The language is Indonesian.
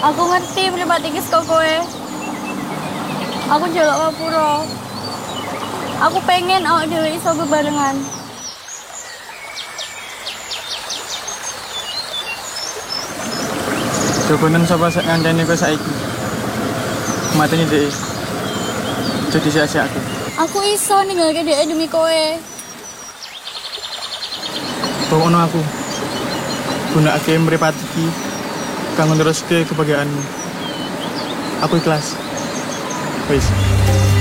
Aku ngerti pribatikis kok kowe. Aku njaluk ngapura. Aku pengen awak dhewe iso bebarengan. Jokonen sapa sak ngancani kowe saiki. Mateni dhek. Jadi sia-siaku. Aku iso ninggalke dhek demi kowe. Pokokno aku. Gunakake mripate iki kanggo neruske kebahagiaanmu. Aku ikhlas. Wis.